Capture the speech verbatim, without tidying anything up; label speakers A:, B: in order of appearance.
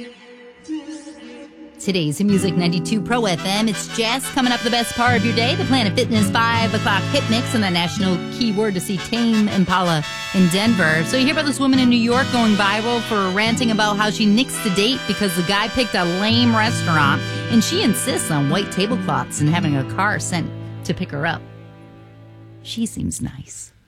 A: Today's Music ninety-two Pro F M. It's Jess coming up, the best part of your day. The Planet Fitness five o'clock hit mix and the national keyword to see Tame Impala in Denver. So you hear about this woman in New York going viral for ranting about how she nixed a date because the guy picked a lame restaurant, and she insists on white tablecloths and having a car sent to pick her up. She seems nice.